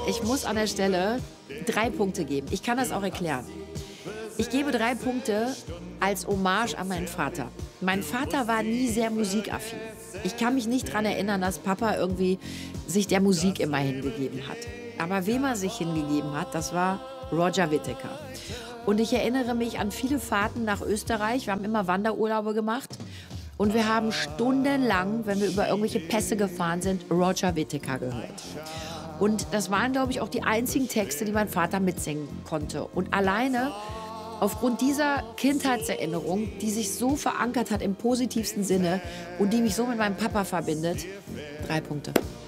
ich muss an der Stelle 3 Punkte geben. Ich kann das auch erklären. Ich gebe 3 Punkte als Hommage an meinen Vater. Mein Vater war nie sehr musikaffin. Ich kann mich nicht daran erinnern, dass Papa irgendwie sich der Musik immer hingegeben hat. Aber wem er sich hingegeben hat, das war Roger Whittaker. Und ich erinnere mich an viele Fahrten nach Österreich. Wir haben immer Wanderurlaube gemacht. Und wir haben stundenlang, wenn wir über irgendwelche Pässe gefahren sind, Roger Whittaker gehört. Und das waren, glaube ich, auch die einzigen Texte, die mein Vater mitsingen konnte. Und alleine aufgrund dieser Kindheitserinnerung, die sich so verankert hat im positivsten Sinne und die mich so mit meinem Papa verbindet, 3 Punkte.